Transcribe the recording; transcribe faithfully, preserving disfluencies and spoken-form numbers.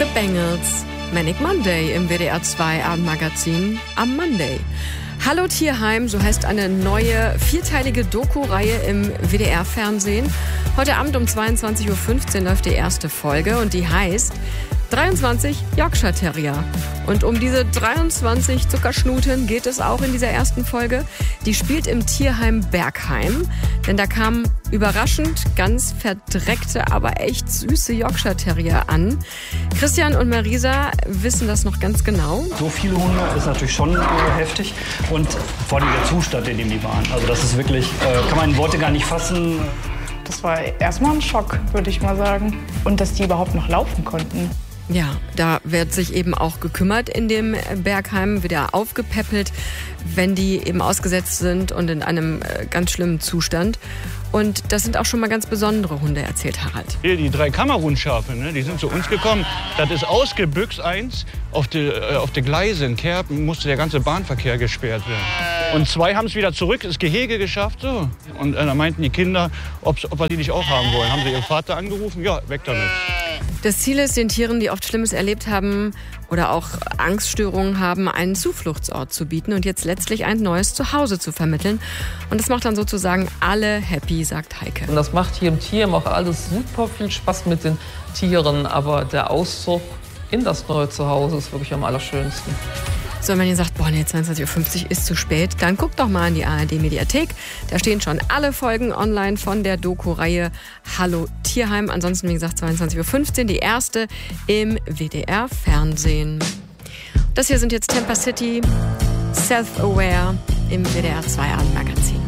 The Bangles, Manic Monday im W D R zwei Abendmagazin am Monday. Hallo Tierheim, so heißt eine neue vierteilige Doku-Reihe im W D R-Fernsehen. Heute Abend um zweiundzwanzig Uhr fünfzehn läuft die erste Folge und die heißt dreiundzwanzig Yorkshire Terrier. Und um diese dreiundzwanzig Zuckerschnuten geht es auch in dieser ersten Folge. Die spielt im Tierheim Bergheim, denn da kamen überraschend ganz verdreckte, aber echt süße Yorkshire Terrier an. Christian und Marisa wissen das noch ganz genau. So viele Hunde ist natürlich schon äh, heftig und vor allem der Zustand, in dem die waren. Also das ist wirklich, äh, kann man in Worte gar nicht fassen. Das war erstmal ein Schock, würde ich mal sagen. Und dass die überhaupt noch laufen konnten. Ja, da wird sich eben auch gekümmert in dem Bergheim, wieder aufgepäppelt, wenn die eben ausgesetzt sind und in einem ganz schlimmen Zustand. Und das sind auch schon mal ganz besondere Hunde, erzählt Harald. Hier, die drei Kamerunschafe, ne, die sind zu uns gekommen. Das ist ausgebüxt eins. Auf die, äh, auf die Gleise in Kerpen musste der ganze Bahnverkehr gesperrt werden. Und zwei haben es wieder zurück, das Gehege geschafft. So. Und äh, da meinten die Kinder, ob wir die nicht auch haben wollen. Haben sie ihren Vater angerufen? Ja, weg damit. Das Ziel ist, den Tieren, die oft Schlimmes erlebt haben oder auch Angststörungen haben, einen Zufluchtsort zu bieten und jetzt letztlich ein neues Zuhause zu vermitteln. Und das macht dann sozusagen alle happy, sagt Heike. Und das macht hier im Tierheim auch alles super viel Spaß mit den Tieren, aber der Auszug in das neue Zuhause ist wirklich am allerschönsten. So, wenn ihr sagt, boah, nee, zweiundzwanzig Uhr fünfzig ist zu spät, dann guckt doch mal in die A R D-Mediathek. Da stehen schon alle Folgen online von der Doku-Reihe Hallo Tierheim. Ansonsten, wie gesagt, zweiundzwanzig Uhr fünfzehn, die erste im W D R-Fernsehen. Das hier sind jetzt Temper City, Self-Aware im W D R zwei Abendmagazin.